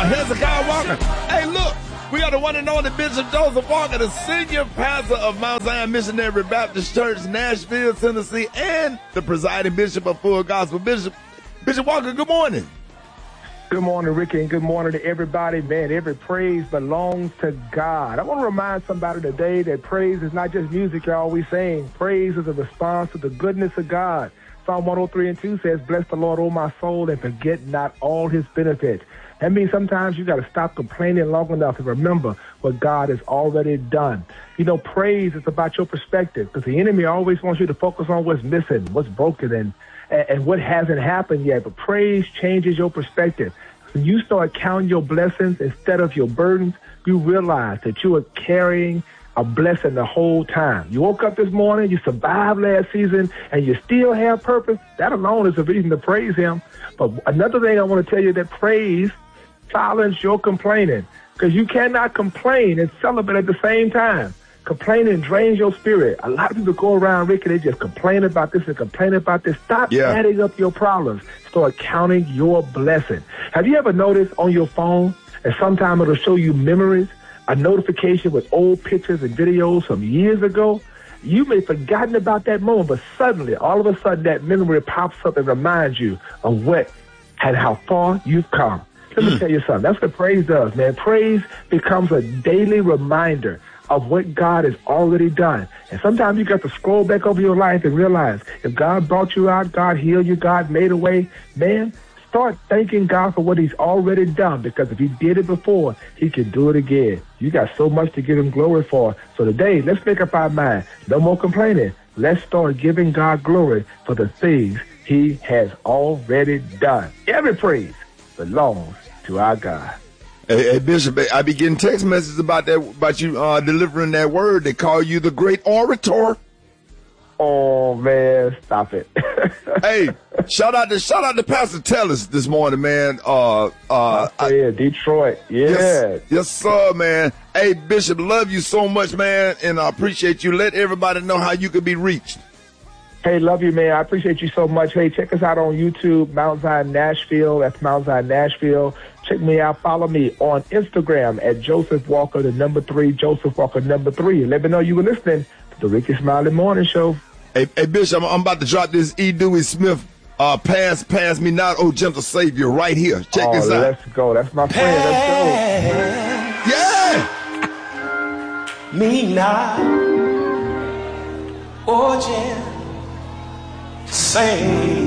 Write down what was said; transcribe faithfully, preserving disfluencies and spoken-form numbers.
Hezekiah Walker. Hey, look, we got the one and only Bishop Joseph Walker, the senior pastor of Mount Zion Missionary Baptist Church, Nashville, Tennessee, and the presiding bishop of Full Gospel. Bishop, Bishop Walker, good morning. Good morning, Ricky, and good morning to everybody. Man, every praise belongs to God. I want to remind somebody today that praise is not just music, y'all. We sing. Praise is a response to the goodness of God. Psalm one oh three and two says, bless the Lord, O my soul, and forget not all his benefits. That means sometimes you got to stop complaining long enough and remember what God has already done. You know, praise is about your perspective, because the enemy always wants you to focus on what's missing, what's broken, and, and, and what hasn't happened yet. But praise changes your perspective. When you start counting your blessings instead of your burdens, you realize that you are carrying a blessing the whole time. You woke up this morning, you survived last season, and you still have purpose. That alone is a reason to praise him. But another thing I want to tell you, that praise silence your complaining, because you cannot complain and celebrate at the same time. Complaining drains your spirit. A lot of people go around, Ricky, they just complain about this and complain about this. Stop yeah. adding up your problems. Start counting your blessing. Have you ever noticed on your phone, and sometimes it'll show you memories, a notification with old pictures and videos from years ago? You may have forgotten about that moment, but suddenly, all of a sudden, that memory pops up and reminds you of what and how far you've come. Let me tell you something. That's what praise does, man. Praise becomes a daily reminder of what God has already done. And sometimes you got to scroll back over your life and realize if God brought you out, God healed you, God made a way, man, start thanking God for what he's already done, because if he did it before, he can do it again. You got so much to give him glory for. So today, let's make up our mind. No more complaining. Let's start giving God glory for the things he has already done. Every praise belongs to our God. Hey, hey, Bishop, I be getting text messages about that, about you uh, delivering that word. They call you the great orator. Oh man, stop it. Hey, shout out to shout out to Pastor Tellis this morning, man. Uh, uh, yeah, Detroit. Yeah. Yes, yes, sir, man. Hey, Bishop, love you so much, man, and I appreciate you. Let everybody know how you can be reached. Hey, love you, man. I appreciate you so much. Hey, check us out on YouTube, Mount Zion Nashville. That's Mount Zion Nashville. Check me out. Follow me on Instagram at Joseph Walker, the number three, Joseph Walker, number three. Let me know you were listening to the Ricky Smiley Morning Show. Hey, hey Bishop, I'm, I'm about to drop this E. Dewey Smith, uh, pass, pass me not, oh gentle Savior, right here. Check oh, this out. Let's go. That's my friend. Let's go. Yeah. Me not, oh gentle Savior.